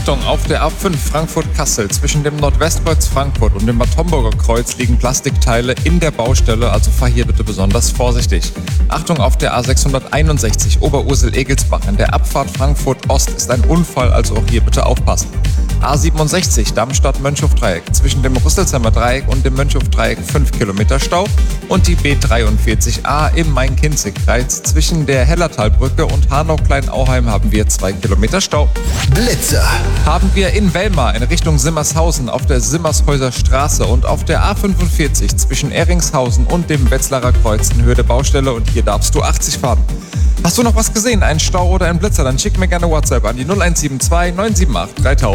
Achtung, auf der A5 Frankfurt-Kassel zwischen dem Nordwestkreuz Frankfurt und dem Bad Homburger Kreuz liegen Plastikteile in der Baustelle, also fahr hier bitte besonders vorsichtig. Achtung, auf der A661 Oberursel-Egelsbach in der Abfahrt Frankfurt-Ost ist ein Unfall, also auch hier bitte aufpassen. A67 Darmstadt-Mönchhof-Dreieck zwischen dem Rüsselsheimer Dreieck und dem Mönchhof-Dreieck 5 Kilometer Stau und die B43A im Main-Kinzig-Kreis zwischen der Hellertalbrücke und Hanau-Kleinauheim haben wir 2 Kilometer Stau. Blitzer Haben wir in Wellmar in Richtung Simmershausen auf der Simmershäuser Straße und auf der A45 zwischen Eringshausen und dem Wetzlarer Kreuz in Höhe der Baustelle und hier darfst du 80 fahren. Hast du noch was gesehen, einen Stau oder einen Blitzer, dann schick mir gerne WhatsApp an die 0172 978 3000.